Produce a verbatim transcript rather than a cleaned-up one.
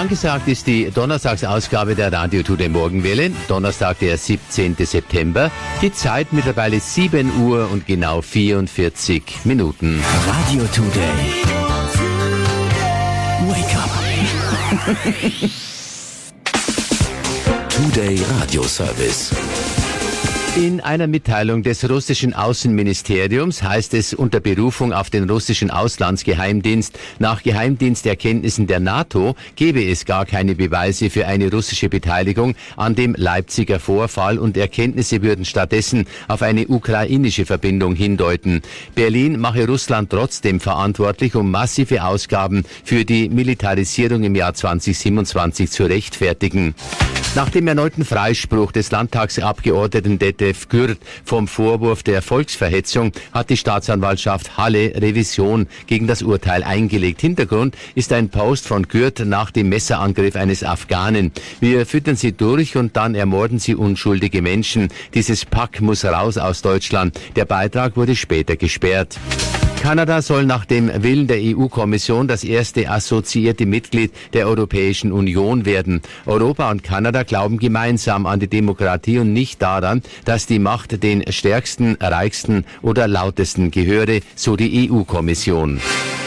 Angesagt ist die Donnerstagsausgabe der Radio Today Morgenwelle. Donnerstag, der siebzehnten September. Die Zeit mittlerweile sieben Uhr und genau vierundvierzig Minuten. Radio Today. Wake up. Today Radio Service. In einer Mitteilung des russischen Außenministeriums heißt es unter Berufung auf den russischen Auslandsgeheimdienst, nach Geheimdiensterkenntnissen der NATO gebe es gar keine Beweise für eine russische Beteiligung an dem Leipziger Vorfall und Erkenntnisse würden stattdessen auf eine ukrainische Verbindung hindeuten. Berlin mache Russland trotzdem verantwortlich, um massive Ausgaben für die Militarisierung im Jahr zweitausendsiebenundzwanzig zu rechtfertigen. Nach dem erneuten Freispruch des Landtagsabgeordneten Detlev Gürt vom Vorwurf der Volksverhetzung hat die Staatsanwaltschaft Halle Revision gegen das Urteil eingelegt. Hintergrund ist ein Post von Gürt nach dem Messerangriff eines Afghanen. Wir füttern sie durch und dann ermorden sie unschuldige Menschen. Dieses Pack muss raus aus Deutschland. Der Beitrag wurde später gesperrt. Kanada soll nach dem Willen der E U-Kommission das erste assoziierte Mitglied der Europäischen Union werden. Europa und Kanada glauben gemeinsam an die Demokratie und nicht daran, dass die Macht den Stärksten, Reichsten oder Lautesten gehöre, so die E U-Kommission.